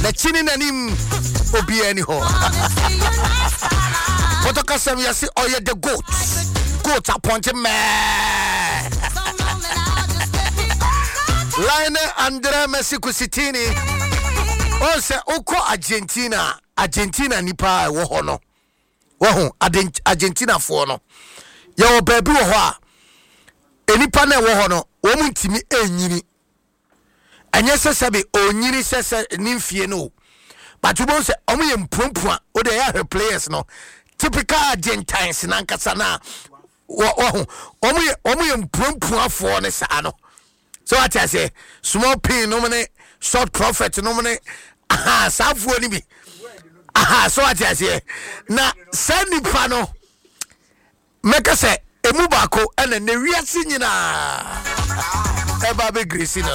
na chini nanim obi ani ho Potokasem yasi oye the goat appointed man Lionel Andre Messi Kusitini o se oko Argentina nipa wo ho no wo ho Argentina fo no ye wo baabi wo ho a enipa na wo ho no wo mu ntimi enyini anya sesebe onyini sese nimfie no but you say omo ye mpumpua o de ya players no typical Argentines nankasa na wo omo ye mpumpua fo ne sa no so what I say small pin no mane short prophet no mane safuo ni bi so what I say na send nipa no make say emu bako ene ne wiase nyina eba be Grace no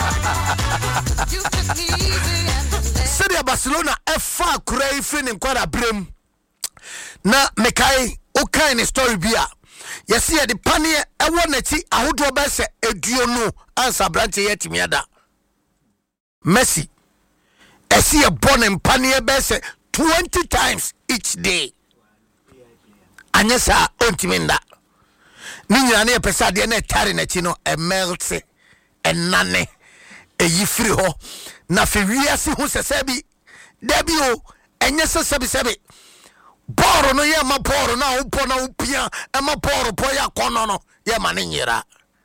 Serie Barcelona efa kurai fini nkwara brem na mekai okai ne story bia yesi ye de pane ewo nachi ahodo ba se eduo no ansa branche yetimi ada Messi esi ye born pane be se 20 times each day anyesa ontiminda ni nyina ne pesa de na tare na chi no e melt enane eyifiri ho na fe wiase ho sesebi debi o enye sesebi boro no ye ma boro na upo na upia e ma boro po ya kono no ye ma ne nyira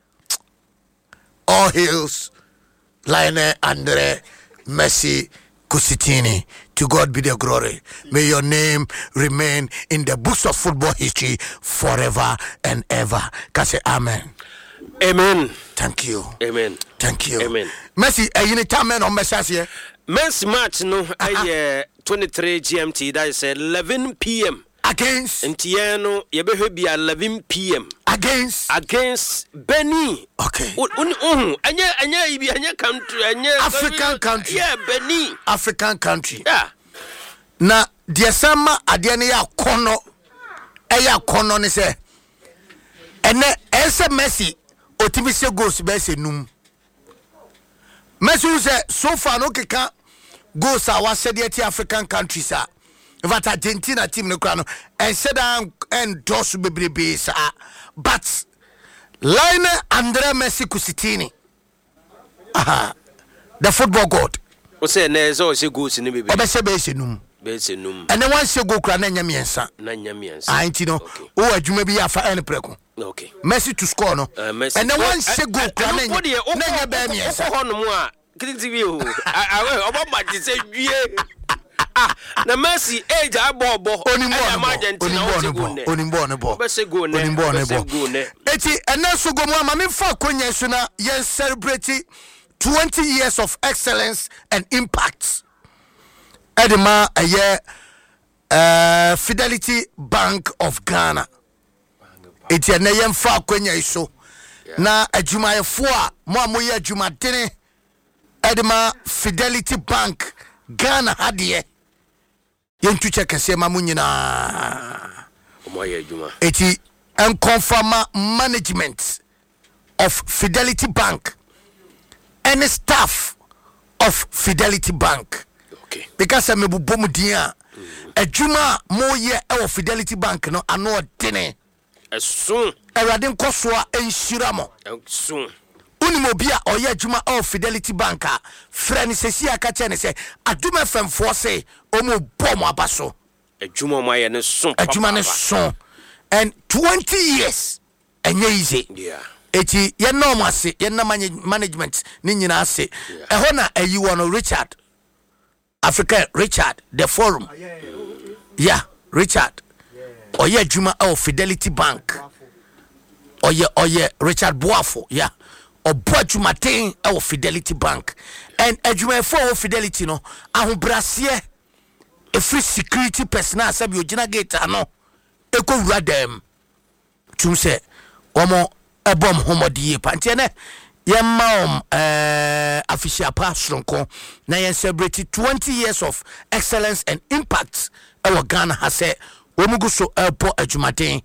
all hails Lionel Andre Messi Kusitini. To God be the glory. May your name remain in the books of football history forever and ever. Can say amen. Amen. Thank you. Amen. Thank you. Amen. Messi, you need time on message here. Men's match no 23 GMT, that is 11 p.m. Against Ntiano yebehwe bia 11 p.m. Against Benin. Okay. Anya country, African country. Yeah, Benin. African country. Yeah. Na diesama ade ne ya kono ne se ene ese Messi otimi se goals be se num. Messi say so far no keka goals a wasede ati African countries a that Argentina team no kra no and said and dos bebrebe sa but Lionel Andre Messi Kusitini the football god o say na so say goals ni bebe obese be se num and then one say go kra na nyamiensa anti no o adwuma bi afa en preko okay Messi to score no and then one say go kra na nya be miensa ho no mo a criticism o obo match say wie na Messi age abobo onimbo ne bo eti eneso go mo ama me fa konya so na yen celebrate 20 years of excellence and impact edema Fidelity Bank of Ghana eti ene yen fa konya so na adwumayefo a mo amoye adwumadene edema Fidelity Bank Ghana hadie yentu chekese ma munyina omoye adwuma eti enconfirma management of Fidelity Bank and staff of Fidelity Bank. Okay. Because I'm a bomudia adwuma moye e Fidelity Bank no ano dene soon erade nkoswa enhiramo soon unimobia oye adwuma of Fidelity Bank a friend sesi aka che ne se adwuma femfo se omo bom abaso adwuma maye ne so adwuma ne so and 20 years enye easy yeah eti ye no mase ye na management ni nyina ase eho na ayi wono Richard Africa Richard the forum yeah Richard oye adwuma of Fidelity Bank oye Richard Boafo yeah Obojumaten e Fidelity Bank and adwumafo of Fidelity no ahobrase e free security personnel sabi ogina gate ano eko wura dem tum se omo ebom homodie pantie ne yemma official pasronko na yen celebrate 20 years of excellence and impact e Ghana ha se omugu so ebo adwumaten